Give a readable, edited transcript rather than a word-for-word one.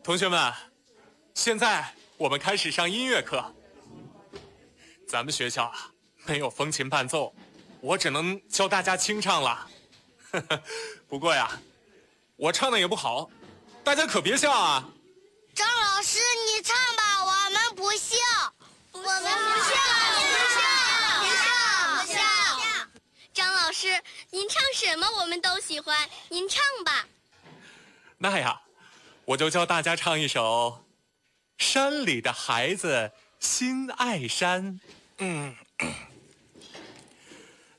同学们，现在我们开始上音乐课。咱们学校啊，没有风琴伴奏，我只能教大家清唱了。不过呀，我唱的也不好，大家可别笑啊。 张老师，你唱吧，我们不笑。我们不笑，不笑。 张老师，您唱什么我们都喜欢，您唱吧。 那呀，我就教大家唱一首《山里的孩子心爱山》。